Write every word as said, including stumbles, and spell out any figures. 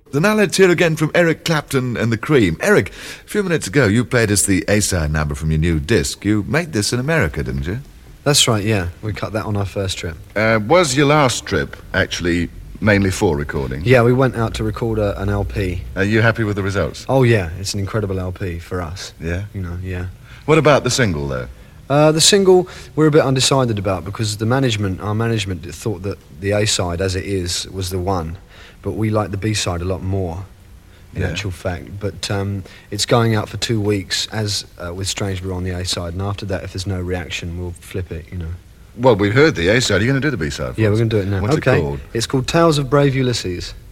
The Naleds here again from Eric Clapton and the Cream. Eric, a few minutes ago you played us the A-side number from your new disc. You made this in America, didn't you? That's right, yeah. We cut that on our first trip. Uh, was your last trip actually mainly for recording? Yeah, we went out to record a, an L P. Are you happy with the results? Oh, yeah, it's an incredible L P for us. Yeah? You know, yeah. What about the single, though? Uh, the single, we're a bit undecided about because the management, our management thought that the A-side, as it is, was the one. But we like the B-side a lot more, in Yeah. actual fact. But um, it's going out for two weeks, as uh, with Strange Brew on the A-side, and after that, if there's no reaction, we'll flip it, you know. Well, we've heard the A-side. Are you going to do the B-side for Yeah, us? we're going to do it now. What's okay. it called? It's called Tales of Brave Ulysses.